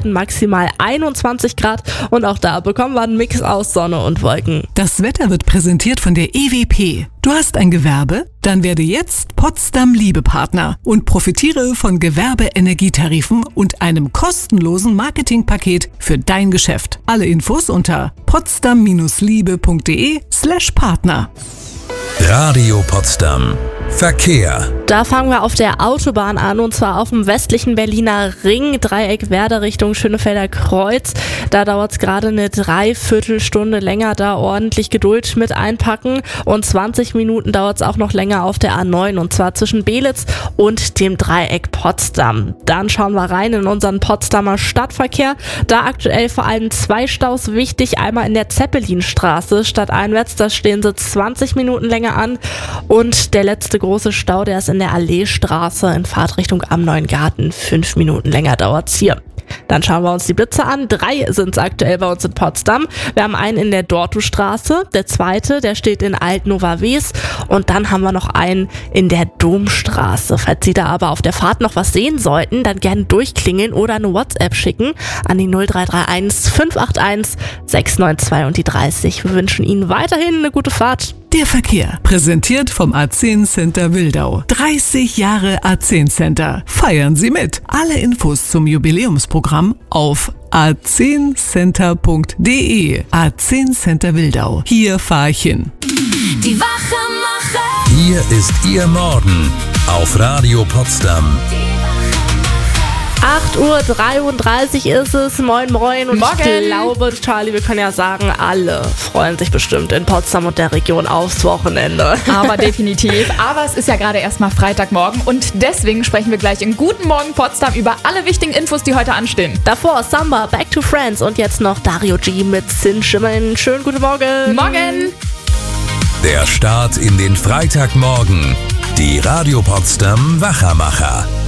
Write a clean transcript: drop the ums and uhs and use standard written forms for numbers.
werden maximal 21 Grad und auch da bekommen wir einen Mix aus Sonne und Wolken. Das Wetter wird präsentiert von der EWP. Du hast ein Gewerbe? Dann werde jetzt Potsdam Liebepartner und profitiere von Gewerbeenergietarifen und einem kostenlosen Marketingpaket für dein Geschäft. Alle Infos unter potsdam-liebe.de/Partner. Radio Potsdam. Verkehr. Da fangen wir auf der Autobahn an und zwar auf dem westlichen Berliner Ring, Dreieck Werder Richtung Schönefelder Kreuz. Da dauert es gerade eine Dreiviertelstunde länger, da ordentlich Geduld mit einpacken und 20 Minuten dauert es auch noch länger auf der A9 und zwar zwischen Belitz und dem Dreieck Potsdam. Dann schauen wir rein in unseren Potsdamer Stadtverkehr. Da aktuell vor allem 2 Staus wichtig, einmal in der Zeppelinstraße stadteinwärts, da stehen sie 20 Minuten länger an und der letzte große Stau, der ist in der Alleestraße in Fahrtrichtung am Neuen Garten. 5 Minuten länger dauert's hier. Dann schauen wir uns die Blitze an. 3 sind es aktuell bei uns in Potsdam. Wir haben einen in der Dortustraße, der zweite, der steht in Alt-Nova-Wes und dann haben wir noch einen in der Domstraße. Falls Sie da aber auf der Fahrt noch was sehen sollten, dann gerne durchklingeln oder eine WhatsApp schicken an die 0331 581 692 und die 30. Wir wünschen Ihnen weiterhin eine gute Fahrt. Der Verkehr, präsentiert vom A10 Center Wildau. 30 Jahre A10 Center. Feiern Sie mit. Alle Infos zum Jubiläumsprogramm auf a10center.de. A10 Center Wildau. Hier fahr ich hin. Die Wachemacher. Hier ist Ihr Morgen auf Radio Potsdam. 8:33 Uhr ist es. Moin, moin. Und Morgen. Ich glaube, Charlie, wir können ja sagen, alle freuen sich bestimmt in Potsdam und der Region aufs Wochenende. Aber definitiv. Aber es ist ja gerade erstmal Freitagmorgen und deswegen sprechen wir gleich in Guten Morgen Potsdam über alle wichtigen Infos, die heute anstehen. Davor Samba, Back to Friends und jetzt noch Dario G mit Sin Schimmeln. Schönen guten Morgen. Morgen! Der Start in den Freitagmorgen. Die Radio Potsdam Wachamacher.